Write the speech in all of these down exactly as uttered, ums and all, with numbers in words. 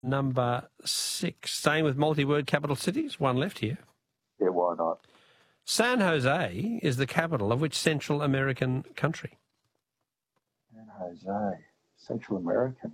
number six. Staying with multi-word capital cities, one left here. Yeah, why not? San Jose is the capital of which Central American country? San Jose, Central American.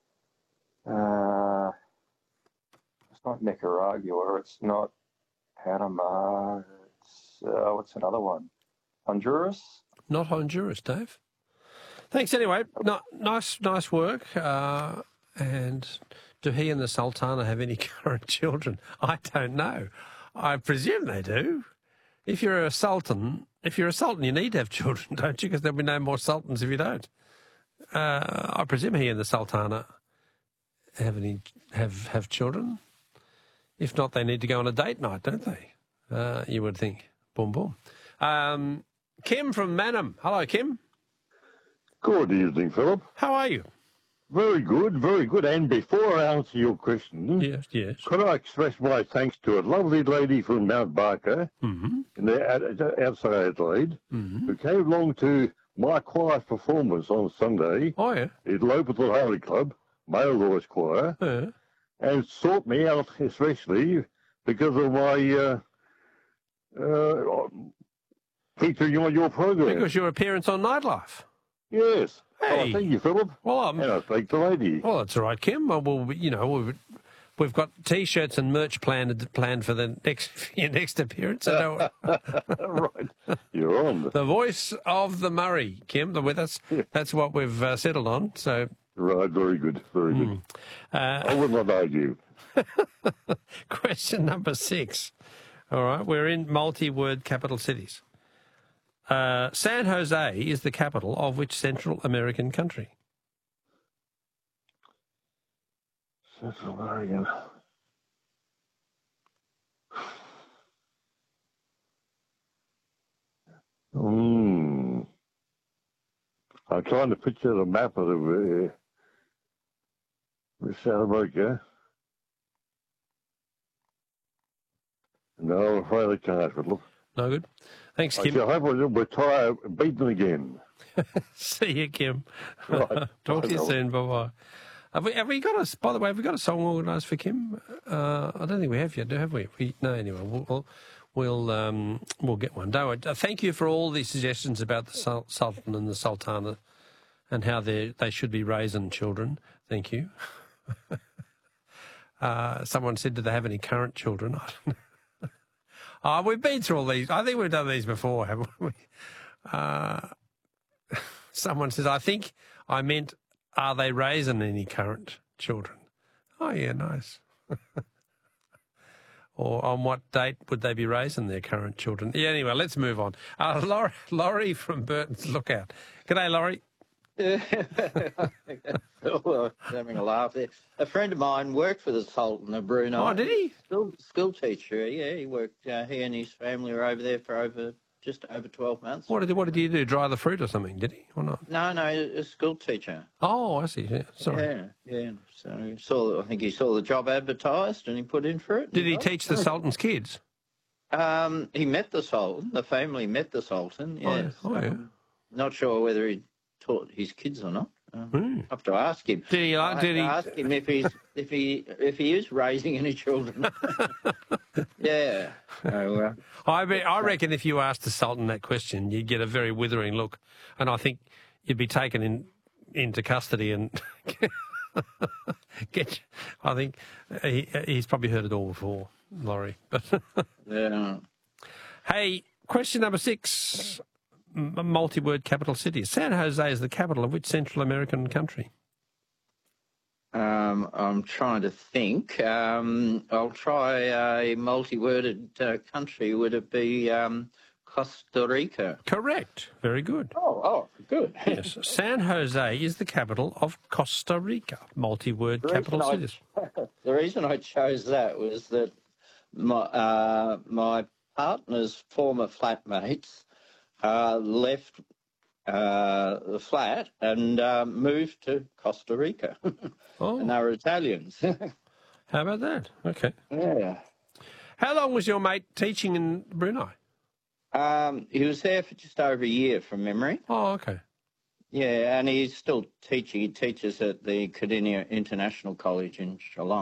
Uh, it's not Nicaragua. It's not Panama. It's uh, what's another one? Honduras. Not Honduras, Dave. Thanks anyway. No, nice, nice work. Uh, and do he and the Sultana have any current children? I don't know. I presume they do. If you're a sultan, if you're a sultan, you need to have children, don't you? Because there'll be no more sultans if you don't. Uh, I presume he and the Sultana have any have have children. If not, they need to go on a date night, don't they? Uh, you would think. Boom, boom. Um, Kim from Mannum. Hello, Kim. Good evening, Philip. How are you? Very good, very good. And before I answer your question, yes, yes. could I express my thanks to a lovely lady from Mount Barker, mm-hmm. in the, outside Adelaide, mm-hmm. who came along to my choir performance on Sunday oh, yeah. at Loperton Holy Club, Male Voice Choir, yeah. and sought me out especially because of my uh, uh, featuring on your program. Because your appearance on Nightlife. Yes. Hey. Oh, thank you, Philip. Well, um, and I thank the lady. Well, that's all right, Kim. Well, we'll you know, we've, we've got T-shirts and merch planned planned for the next your next appearance. I right, you're on. The voice of the Murray, Kim. The with us. That's what we've uh, settled on. So. Right, very good, very good. Mm. Uh, I would not argue. Question number six. All right, we're in multi-word capital cities. Uh, San Jose is the capital of which Central American country? Central American. Hmm. I'm trying to picture the map of the uh, South America. No, I'm afraid I can't, Philip. No good. Thanks, Kim. I shall hope I'll retire beaten again. See you, Kim. Right. Talk to you soon. Bye-bye. Have we, have we got a, by the way, have we got a song organised for Kim? Uh, I don't think we have yet, do have we? we no, anyway, we'll, we'll, we'll, um, we'll get one. Don't worry. Uh, thank you for all the suggestions about the Sul- Sultan and the Sultana and how they they should be raising children. Thank you. uh, someone said, do they have any current children? I don't know. Oh, we've been through all these. I think we've done these before, haven't we? Uh, someone says, I think I meant, are they raising any current children? Oh, yeah, nice. Or on what date would they be raising their current children? Yeah, anyway, let's move on. Uh, Laurie, Laurie from Burton's Lookout. G'day, Laurie. Oh, having a laugh there. A friend of mine worked for the Sultan of Brunei. Oh, did he? School, school teacher, yeah. He worked, uh, he and his family were over there for over just over twelve months. What did, what did he do, dry the fruit or something, did he, or not? No, no, a school teacher. Oh, I see, yeah, sorry. Yeah, yeah. So he saw, I think he saw the job advertised and he put in for it. Did he teach the Sultan's kids? Um, he met the Sultan, the family met the Sultan, yes. Oh, yeah. Oh, yeah. Um, not sure whether he taught his kids or not. Um, mm. I have to ask him. Did he? Uh, did he ask him if he's if he if he is raising any children? Yeah. So, uh, I be, I reckon if you asked the Sultan that question, you'd get a very withering look, and I think you'd be taken in into custody and get. I think he, he's probably heard it all before, Laurie. But yeah. Hey, question number six. Multi-word capital city. San Jose is the capital of which Central American country? Um, I'm trying to think. Um, I'll try a multi-worded uh, country. Would it be um, Costa Rica? Correct. Very good. Oh, oh, good. Yes. San Jose is the capital of Costa Rica. Multi-word capital I, cities. The reason I chose that was that my, uh, my partner's former flatmates Uh, left uh, the flat and uh, moved to Costa Rica. Oh. And they were Italians. How about that? Okay. Yeah. How long was your mate teaching in Brunei? Um, he was there for just over a year from memory. Oh, okay. Yeah, and he's still teaching. He teaches at the Cardinia International College in Geelong.